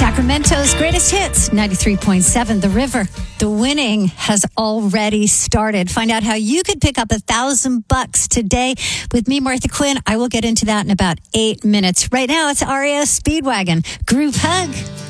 Sacramento's greatest hits, 93.7 The River. The winning has already started. Find out how you could pick up $1,000 today with me, Martha Quinn. I will get into that in about 8 minutes. Right now, it's REO Speedwagon. Group hug.